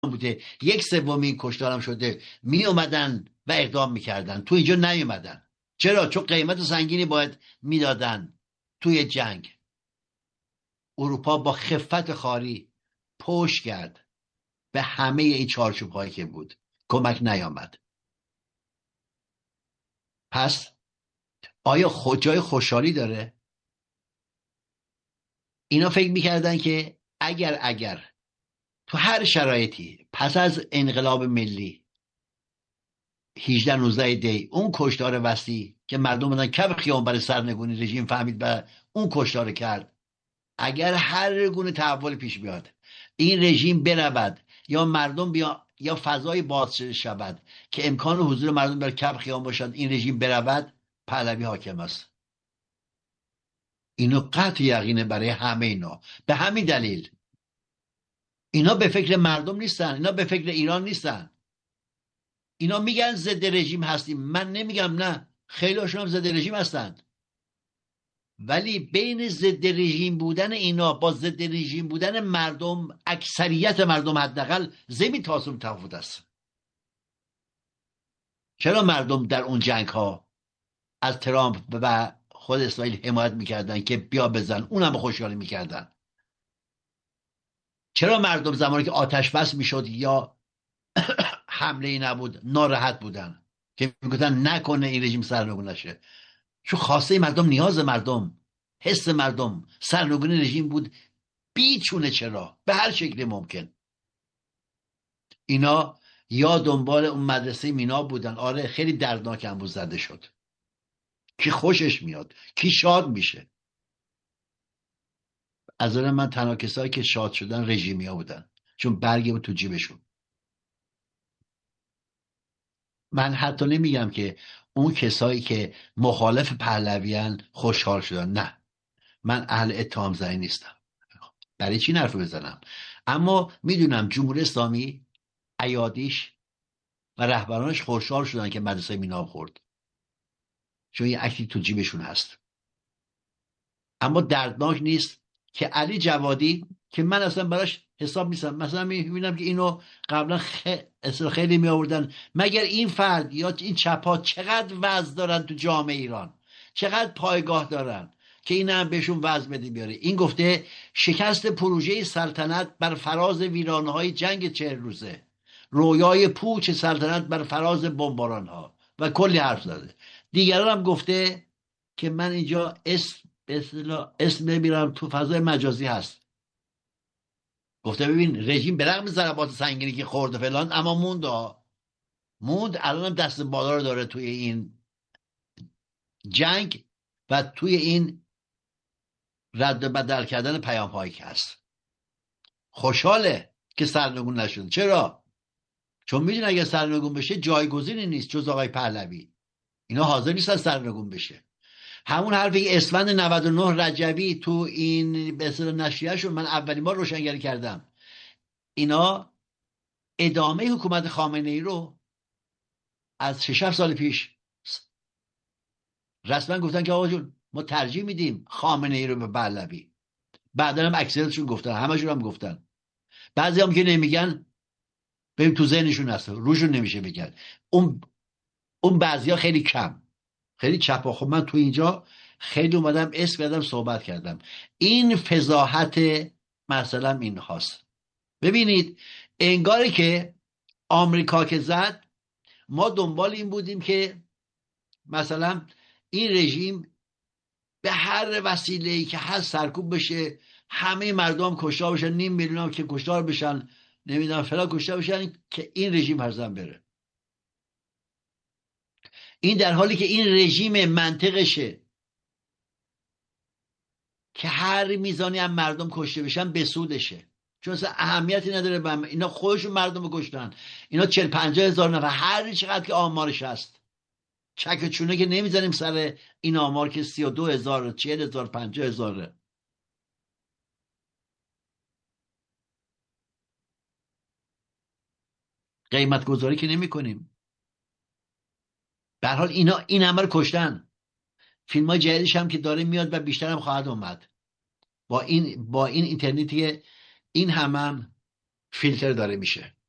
بوده، 1/3 کشتارم شده، می اومدن و اقدام میکردن. تو اینجا نیومدن. چرا؟ چون قیمت سنگینی باید میدادن توی جنگ. اروپا با خفت خاری پشت کرد به همه این چارچوب هایی که بود، کمک نیامد. پس آیا جای خوشحالی داره؟ اینا فکر میکردن که اگر تو هر شرایطی پس از انقلاب ملی 18-19 دی اون کشتار وسیع که مردم بودن کف خیابون برای سرنگونی رژیم فهمید و اون کشتار کرد، اگر هر گونه تحول پیش بیاد، این رژیم برود یا مردم یا فضای باز شود که امکان حضور مردم در کف خیابون باشد، این رژیم برود، پهلوی حاکم است. اینو قطع یقینه برای همه اینا. به همین دلیل اینا به فکر مردم نیستن، اینا به فکر ایران نیستن. اینا میگن ضد رژیم هستیم. من نمیگم نه، خیلی هاشون هم ضد رژیم هستند، ولی بین ضد رژیم بودن اینا با ضد رژیم بودن مردم، اکثریت مردم حداقل، زمین تا آسمون تفاوت است. چرا مردم در اون جنگ ها از ترامپ و خود اسرائیل حمایت میکردن که بیا بزن؟ اونم خوشحالی میکردن. چرا مردم زمانی که آتش بس میشد یا حمله ای نبود ناراحت بودن که میگفتن نکنه این رژیم سرنگون نشه؟ چون خواسته مردم، نیاز مردم، حس مردم سرنگونی رژیم بود بیچونه. چرا؟ به هر شکل ممکن. اینا یا دنبال اون مدرسه مینا بودن. آره خیلی دردناک هم بود زده شد. کی خوشش میاد، کی شاد میشه؟ از نظر من تنها کسایی که شاد شدن رژیمیا بودن، چون برگه بود تو جیبشون. من حتی نمیگم که اون کسایی که مخالف پهلویان خوشحال شدن، نه، من اهل اتهام زنی نیستم، برای چی حرف بزنم؟ اما میدونم جمهوری اسلامی، ایادیش و رهبرانش خوشحال شدن که مدرسه مینا خورد، چون یه عکسی تو جیبشون هست. اما دردناک نیست که علی جوادی که من اصلا براش حساب نیستم، مثلا میبینم که اینو قبلا خیلی می آوردن، مگر این فرد یا این چپا چقدر وزن دارن تو جامعه ایران، چقدر پایگاه دارن که این هم بهشون وزن بده بیاره؟ این گفته شکست پروژه سلطنت بر فراز ویرانهای جنگ 40 روزه، رویای پوچ سلطنت بر فراز بمباران ها، و کلی حرف زده. دیگران هم گفته که من اینجا اسم نمیرم، تو فضای مجازی هست، گفته ببین رژیم به رغم ضربات سنگینی که خورده فلان، اما موند الان هم دست بالا رو داره توی این جنگ و توی این رد و بدل کردن پیام هایی که هست. خوشحاله که سرنگون نشد. چرا؟ چون میدونه اگه سرنگون بشه جایگزینی نیست جز آقای پهلوی. اینا حاضر نیستن سرنگون بشه. همون حرفی که اسفند 99 رجبی تو این به اصطلاح نشریه‌شون من اولین بار روشنگری کردم، اینا ادامه حکومت خامنه‌ای رو از 6-7 سال پیش رسما گفتن که آقا جون ما ترجیح میدیم خامنه‌ای رو به پهلوی. بعدا هم اکثریتشون گفتن، همشون هم گفتن. بعضی هم که نمیگن بریم تو ذهنشون هست، روشون نمیشه بگن. اون بعضیا خیلی کم، خیلی چپا. خب من تو اینجا خیلی اومدم اسم کردم، صحبت کردم. این فضاحت مثلا این هاست. ببینید انگاری که آمریکا که زد، ما دنبال این بودیم که مثلا این رژیم به هر وسیله‌ای که هست سرکوب بشه، همه مردم کشتار بشن، 500,000 هم که کشتار بشن، نمیدونم فلان کشتار بشن، که این رژیم هرزن بره. این در حالی که این رژیم منطقشه که هر میزانی هم مردم کشته بشن به سودشه، چون اصلا اهمیتی نداره. اینا خودشون مردم رو کشتن. اینا 40-50 هزار نفر، هر چقدر که آمارش هست، چک چونه که نمیزنیم سر این آمار که 32,000 40,000 50,000. قیمت گذاری که نمی کنیم. به هر حال اینا این همه رو کشتن. فیلم های جدیدش هم که داره میاد و بیشتر هم خواهد اومد با این اینترنتی، این هم فیلتر داره میشه.